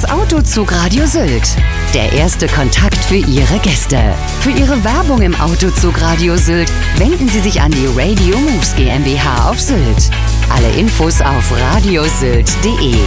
Das Autozug Radio Sylt. Der erste Kontakt für Ihre Gäste. Für Ihre Werbung im Autozug Radio Sylt wenden Sie sich an die Radio Moves GmbH auf Sylt. Alle Infos auf radiosylt.de.